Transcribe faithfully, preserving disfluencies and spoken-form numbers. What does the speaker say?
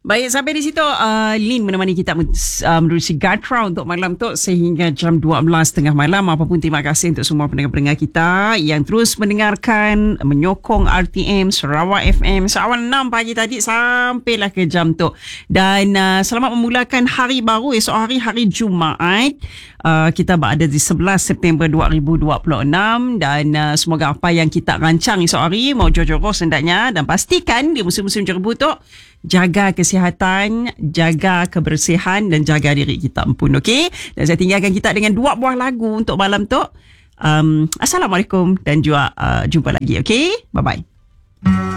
Baik, sampai di situ uh, Lin menemani kita uh, menerusi Gatra untuk malam tu sehingga jam dua belas tiga puluh malam. Apapun, terima kasih untuk semua pendengar-pendengar kita yang terus mendengarkan, menyokong R T M Sarawak F M seawal enam pagi tadi sampailah ke jam tu. Dan uh, selamat memulakan hari baru esok hari, hari Jumaat. Uh, kita berada di sebelas September dua ribu dua puluh enam dan uh, semoga apa yang kita rancang esok hari mau jor-joros hendaknya, dan pastikan di musim-musim jerbu tu jaga kesihatan, jaga kebersihan dan jaga diri kita pun, okey? Dan saya tinggalkan kita dengan dua buah lagu untuk malam tu. Um, Assalamualaikum dan juga uh, jumpa lagi, okey? Bye-bye.